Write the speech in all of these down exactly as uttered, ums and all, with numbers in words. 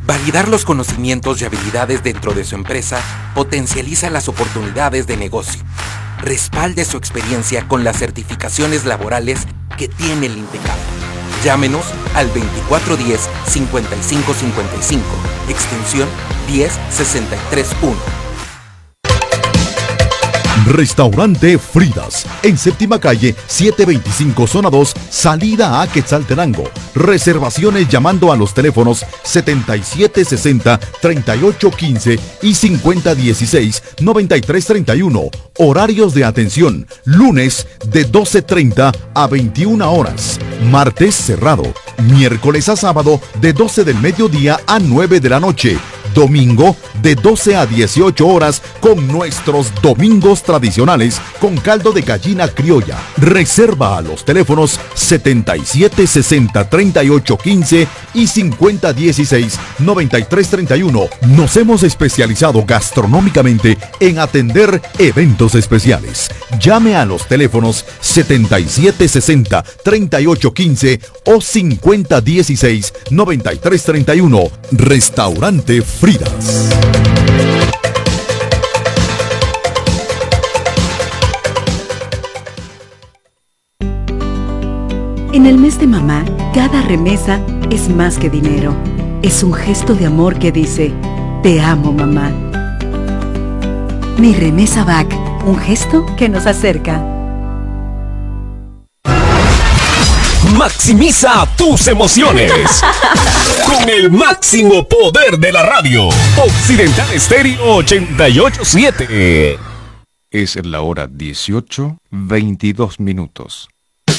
Validar los conocimientos y habilidades dentro de su empresa potencializa las oportunidades de negocio. Respalde su experiencia con las certificaciones laborales que tiene el INTECAP. Llámenos al veinticuatro diez, cincuenta y cinco cincuenta y cinco, extensión diez sesenta y tres uno. Restaurante Fridas, en Séptima Calle, setecientos veinticinco, Zona dos, salida a Quetzaltenango. Reservaciones llamando a los teléfonos setenta y siete sesenta, treinta y ocho quince y cincuenta dieciséis, noventa y tres treinta y uno. Horarios de atención, lunes de doce treinta a veintiuna horas. Martes cerrado. Miércoles a sábado de doce del mediodía a nueve de la noche. Domingo de doce a dieciocho horas con nuestros domingos tradicionales con caldo de gallina criolla. Reserva a los teléfonos setenta y siete sesenta, treinta y ocho quince y cincuenta dieciséis, noventa y tres treinta y uno. Nos hemos especializado gastronómicamente en atender eventos especiales. Llame a los teléfonos setenta y siete sesenta, treinta y ocho quince o cincuenta dieciséis, noventa y tres treinta y uno. Restaurante Fridas. En el mes de mamá, cada remesa es más que dinero. Es un gesto de amor que dice, te amo, mamá. Mi remesa B A C, un gesto que nos acerca. Maximiza tus emociones con el máximo poder de la radio. Occidental Estéreo ochenta y ocho siete. Es la hora dieciocho, veintidós minutos.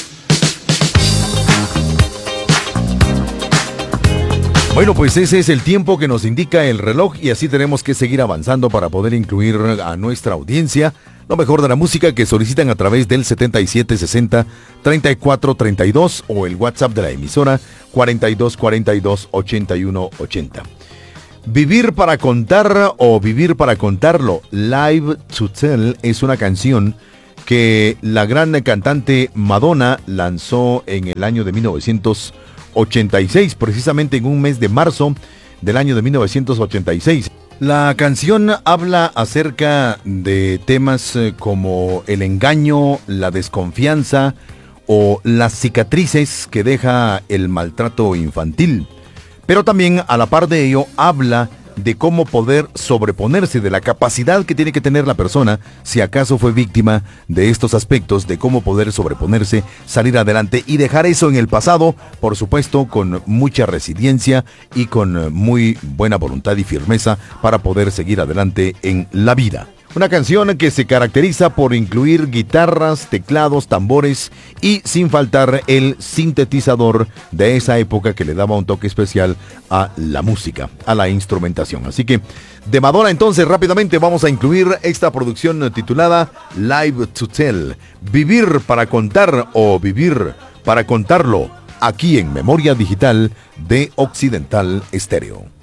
Bueno, pues ese es el tiempo que nos indica el reloj y así tenemos que seguir avanzando para poder incluir a nuestra audiencia lo mejor de la música que solicitan a través del setenta y siete sesenta, treinta y cuatro treinta y dos o el WhatsApp de la emisora cuarenta y dos cuarenta y dos, ochenta y uno ochenta. Vivir para contar o vivir para contarlo, Live to Tell, es una canción que la gran cantante Madonna lanzó en el año de mil novecientos ochenta y seis, precisamente en un mes de marzo del año de mil novecientos ochenta y seis. La canción habla acerca de temas como el engaño, la desconfianza o las cicatrices que deja el maltrato infantil. Pero también a la par de ello habla de cómo poder sobreponerse, de la capacidad que tiene que tener la persona si acaso fue víctima de estos aspectos, de cómo poder sobreponerse, salir adelante y dejar eso en el pasado, por supuesto con mucha resiliencia y con muy buena voluntad y firmeza para poder seguir adelante en la vida. Una canción que se caracteriza por incluir guitarras, teclados, tambores y sin faltar el sintetizador de esa época que le daba un toque especial a la música, a la instrumentación. Así que de Madonna entonces rápidamente vamos a incluir esta producción titulada Live to Tell, vivir para contar o vivir para contarlo, aquí en Memoria Digital de Occidental Estéreo.